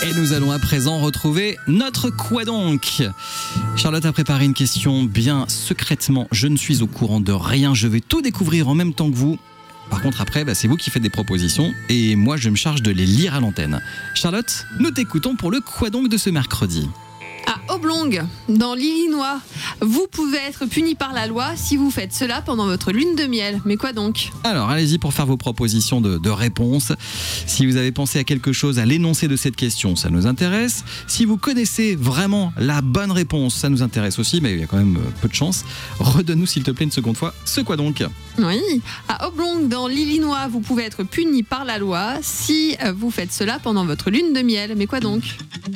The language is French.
Et nous allons à présent retrouver notre Quoi donc ? Charlotte a préparé une question bien secrètement. Je ne suis au courant de rien, je vais tout découvrir en même temps que vous. Par contre, après, c'est vous qui faites des propositions et moi, je me charge de les lire à l'antenne. Charlotte, nous t'écoutons pour le Quoi donc de ce mercredi. À Oblong, dans l'Illinois, vous pouvez être puni par la loi si vous faites cela pendant votre lune de miel. Mais quoi donc ? Alors, allez-y pour faire vos propositions de réponses. Si vous avez pensé à quelque chose à l'énoncé de cette question, ça nous intéresse. Si vous connaissez vraiment la bonne réponse, ça nous intéresse aussi, mais il y a quand même peu de chance. Redonne-nous, s'il te plaît, une seconde fois, ce quoi donc ? Oui, à Oblong, dans l'Illinois, vous pouvez être puni par la loi si vous faites cela pendant votre lune de miel. Mais quoi donc ?